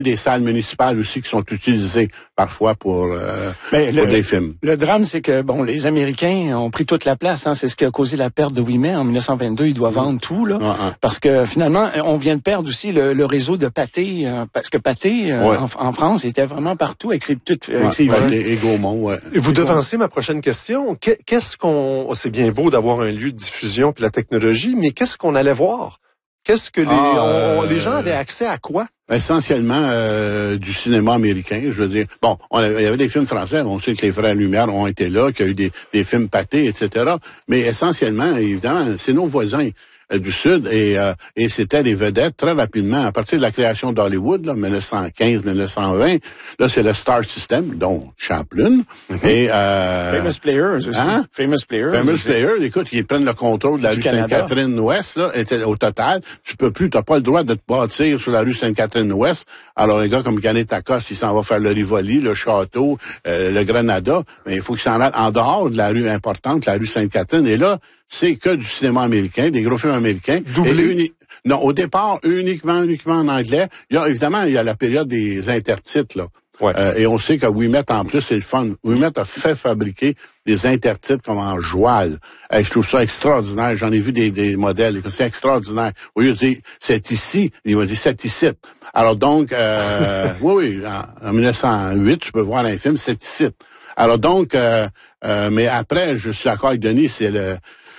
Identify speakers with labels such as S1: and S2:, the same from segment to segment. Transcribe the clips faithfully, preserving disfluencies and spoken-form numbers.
S1: des salles municipales aussi qui sont utilisées parfois pour, euh,
S2: Mais
S1: pour
S2: le,
S1: des films.
S2: Le drame, c'est que bon, les Américains ont pris toute la place. Hein, c'est ce qui a causé la perte de Ouimet en dix-neuf cent vingt-deux. Ils doivent mmh. vendre tout là, mmh. parce que finalement, on vient de perdre aussi le, le réseau de Pathé, euh, parce que Pathé euh, ouais. en, en France était vraiment partout avec ses petites, avec
S1: ouais,
S2: ses
S1: Pathé et Gaumont. Ouais.
S3: Et vous devancez ma prochaine question. Qu'est-ce qu'on, c'est bien beau d'avoir un lieu de diffusion puis la technologie, mais qu'est-ce qu'on allait voir? Qu'est-ce que les, ah, on, les gens avaient accès à quoi?
S1: Essentiellement euh, du cinéma américain, je veux dire. Bon, on avait, il y avait des films français, on sait que les Frères Lumière ont été là, qu'il y a eu des, des films Pathé, et cetera. Mais essentiellement, évidemment, c'est nos voisins euh, du Sud et, euh, et c'était des vedettes très rapidement. À partir de la création d'Hollywood, là, dix-neuf cent quinze, dix-neuf cent vingt, là, c'est le Star System, dont Chaplin. Mm-hmm. Et, euh,
S2: Famous Players aussi. Hein? Famous Players.
S1: Famous aussi. Players, écoute, ils prennent le contrôle de la du rue Sainte-Catherine-Ouest, là, et au total, tu peux plus, t'as pas le droit de te bâtir sur la rue Sainte-Catherine-Ouest. Alors, un gars comme Canet Acoste, il s'en va faire le Rivoli, le Château, euh, le Granada, mais il faut qu'il s'en aille en dehors de la rue importante, la rue Sainte-Catherine, et là, c'est que du cinéma américain, des gros films américains.
S3: Doublé?
S1: Uni- non, au départ, uniquement, uniquement en anglais. Il y a, évidemment, il y a la période des intertitres, là.
S3: Ouais.
S1: Euh, et on sait que Ouimet, en plus, c'est le fun. Ouimet a fait fabriquer des intertitres comme en joual. Euh, je trouve ça extraordinaire. J'en ai vu des, des modèles. C'est extraordinaire. Au lieu de dire « c'est ici », il m'a dit « c'est ici ». Alors donc, euh, oui, oui, en, en dix-neuf cent huit, tu peux voir un film « c'est ici ». Alors donc, euh, euh, mais après, je suis d'accord avec Denis, c'est le...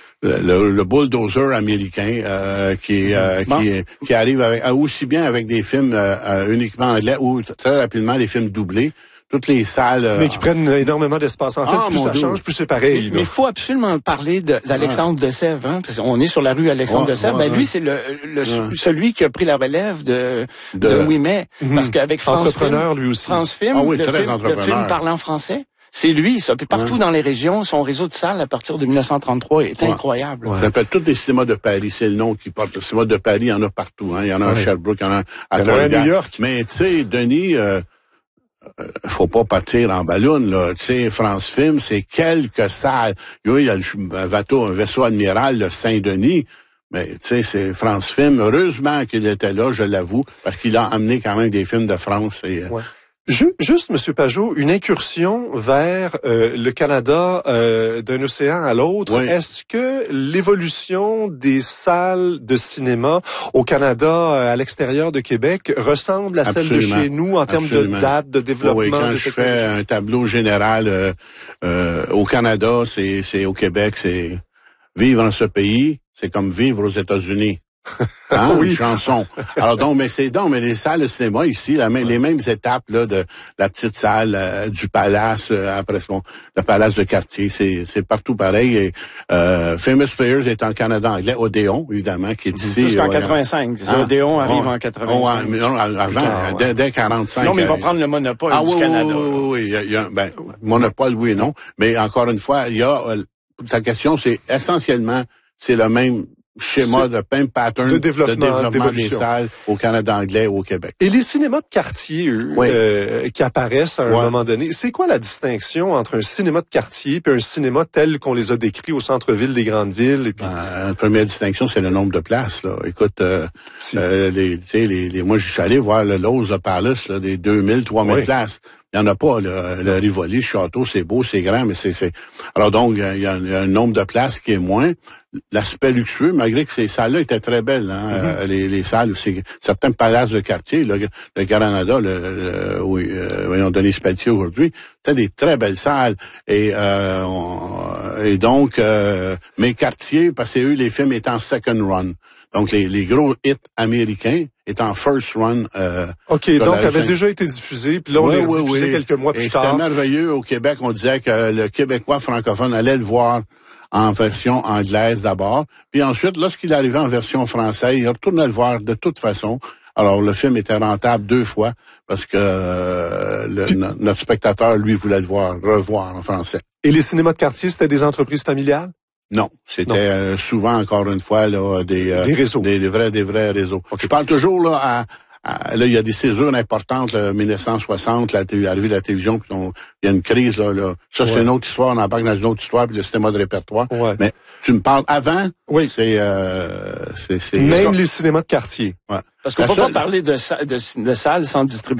S1: Le, le bulldozer américain euh, qui euh, bon. qui qui arrive avec aussi bien avec des films euh, euh, uniquement en anglais ou très rapidement les films doublés, toutes les salles euh,
S3: mais qui prennent énormément d'espace en fait. Ah, plus ça Dieu. change, plus c'est pareil.
S2: Mais il faut absolument parler de, d'Alexandre ah. de Sèvres, hein, parce qu'on est sur la rue Alexandre ouais, de Sèvres. Ouais, ben ouais. Lui c'est le, le ouais. celui qui a pris la relève de de, de Ouimet, mm-hmm. parce qu'avec France
S3: entrepreneur
S2: Film,
S3: lui aussi.
S2: France Film,
S1: ah, oui,
S2: le,
S1: très
S2: film le film parlant français. C'est lui, ça. Puis partout ouais. dans les régions, son réseau de salles à partir de dix-neuf cent trente-trois est ouais. incroyable.
S1: Ouais. Ça s'appelle tous les cinémas de Paris. C'est le nom qui porte. Le cinéma de Paris, il y en a partout. Hein. Il y en a ouais. à Sherbrooke, il y en a à,
S3: à New York.
S1: Mais tu sais, Denis, euh, euh, faut pas partir en ballon, là. Tu sais, France Film, c'est quelques salles. Oui, il y a le bateau, un vaisseau amiral, le Saint-Denis. Mais tu sais, c'est France Film. Heureusement qu'il était là, je l'avoue, parce qu'il a amené quand même des films de France. Et,
S3: ouais. Juste, Monsieur Pajot, une incursion vers euh, le Canada euh, d'un océan à l'autre. Oui. Est-ce que l'évolution des salles de cinéma au Canada, euh, à l'extérieur de Québec, ressemble à
S1: Absolument.
S3: celle de chez nous en termes
S1: Absolument.
S3: de date, de développement?
S1: Oui, quand
S3: de
S1: je fais un tableau général euh, euh, au Canada, c'est, c'est au Québec, c'est vivre dans ce pays, c'est comme vivre aux États-Unis. Hein, oui. Une chanson. Alors donc, mais c'est donc, mais les salles de cinéma ici, la, ouais. les mêmes étapes là de la petite salle euh, du Palace, euh, après bon, le Palace de quartier, c'est c'est partout pareil. Et, euh, Famous Players est en Canada anglais, Odéon évidemment qui est ici.
S2: Jusqu'en quatre-vingt-cinq. Hein? Odéon arrive oh, en quatre-vingt-cinq. Oh,
S1: mais non, avant, ah, ouais. dès, dès quarante-cinq.
S2: Non, mais il va prendre le monopole
S1: ah,
S2: du
S1: oui,
S2: Canada.
S1: Oui, oui, oui, il y a, il y a ben monopole, oui et non. Mais encore une fois, il y a euh, ta question, c'est essentiellement c'est le même schéma de même pattern
S3: de développement,
S1: de développement des salles au Canada anglais ou au Québec.
S3: Et les cinémas de quartier, eux, oui. euh, qui apparaissent à un ouais. moment donné, c'est quoi la distinction entre un cinéma de quartier et un cinéma tel qu'on les a décrits au centre-ville des grandes villes? Et puis...
S1: ben, la première distinction, c'est le nombre de places. Là. Écoute, euh, si. euh, les, les, les, moi, je suis allé voir le Lowe's Palace, là, des deux mille, trois mille oui. places. Il n'y en a pas, le, le Rivoli, le château, c'est beau, c'est grand, mais c'est, c'est... Alors donc, il y, y a un nombre de places qui est moins. L'aspect luxueux, malgré que ces salles-là étaient très belles, hein, mm-hmm. euh, les, les salles, c'est, certains palaces de quartier, le, le Granada, le, le, oui, euh, voyons, Denis Pelletier aujourd'hui, c'était des très belles salles. Et, euh, on, et donc, euh, mes quartiers, parce que eux, les films étaient en second run. Donc, les, les gros hits américains étaient en first run. Euh,
S3: OK, donc, avait déjà été diffusé, puis là, on
S1: oui,
S3: l'a
S1: oui,
S3: diffusé
S1: oui.
S3: quelques mois plus
S1: et
S3: tard.
S1: C'était merveilleux. Au Québec, on disait que le Québécois francophone allait le voir en version anglaise d'abord. Puis ensuite, lorsqu'il arrivait en version française, il retournait le voir de toute façon. Alors, le film était rentable deux fois parce que euh, le, puis, no, notre spectateur, lui, voulait le voir, revoir en français.
S3: Et les cinémas de quartier, c'était des entreprises familiales?
S1: Non, c'était euh, souvent, encore une fois, là, des, euh,
S3: des réseaux.
S1: Des, des vrais, des vrais réseaux. Okay. Je parle toujours là à... Ah, là, il y a des césures importantes, là, mille neuf cent soixante, la l'arrivée de la télévision, puis on, il y a une crise, là. là. Ça, ouais. c'est une autre histoire, on embarque dans une autre histoire, puis le cinéma de répertoire. Ouais. Mais tu me parles avant,
S3: oui.
S1: c'est, euh, c'est, c'est...
S3: Même les cinémas de quartier.
S1: Ouais.
S2: Parce qu'on ne peut seule... pas parler de, de, de salles sans distribution.